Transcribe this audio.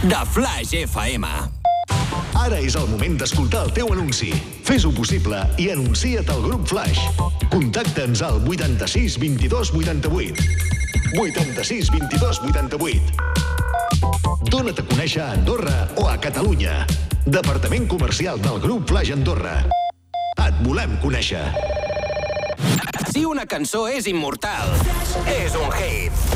de Flash FM. Ara és el moment d'escoltar el teu anunci. Fes-ho possible i anuncia't al grup Flash. Contacta'ns al 86 22 88. 86 22 88. Dóna't a conèixer a Andorra o a Catalunya. Departament Comercial del grup Flash Andorra. Et volem conèixer. Si una cançó és immortal, és un hit.